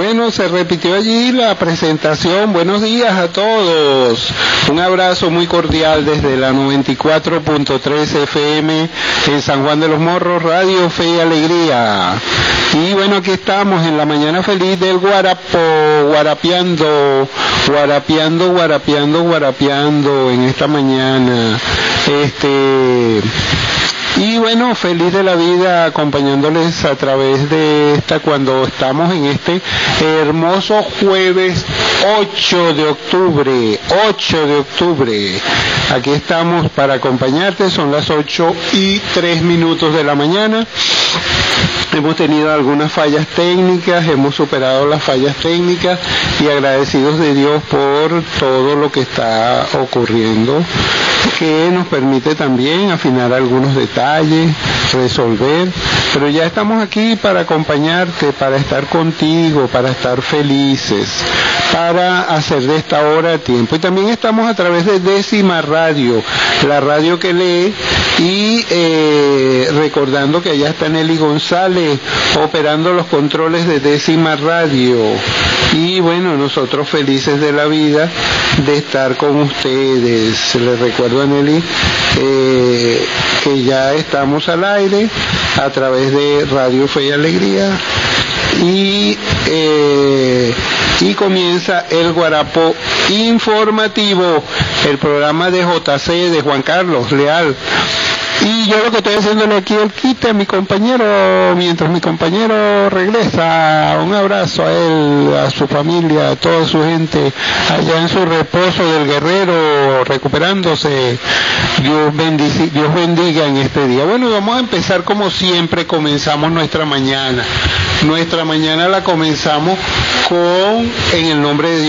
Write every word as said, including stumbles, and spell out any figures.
bueno, se repitió allí la presentación. Buenos días a todos. Un abrazo muy cordial desde la noventa y cuatro punto tres F M en San Juan de los Morros, Radio Fe y Alegría. Y bueno, aquí estamos en la mañana feliz del Guarapo, guarapeando, guarapeando, guarapeando, guarapeando en esta mañana. Este... Y bueno, feliz de la vida acompañándoles a través de esta, cuando estamos en este hermoso jueves ocho de octubre, ocho de octubre. Aquí estamos para acompañarte, son las ocho y tres minutos de la mañana. Hemos tenido algunas fallas técnicas, hemos superado las fallas técnicas y agradecidos de Dios por todo lo que está ocurriendo, que nos permite también afinar algunos detalles, resolver, pero ya estamos aquí para acompañarte, para estar contigo, para estar felices, para hacer de esta hora tiempo. Y también estamos a través de Décima Radio, la radio que lee, y eh, recordando que allá está Nelly González operando los controles de Décima Radio. Y bueno, nosotros felices de la vida de estar con ustedes. Les recuerdo a Nelly eh, que ya estamos al aire a través de Radio Fe y Alegría. Y, eh, y comienza el Guarapo Informativo, el programa de J C, de Juan Carlos Leal. Y yo lo que estoy haciéndole aquí el quite a mi compañero, mientras mi compañero regresa. Un abrazo a él, a su familia, a toda su gente allá en su reposo del Guerrero, recuperándose. Dios bendiga, Dios bendiga en este día. Bueno, vamos a empezar como siempre comenzamos nuestra mañana. Nuestra mañana la comenzamos con, en el nombre de Dios.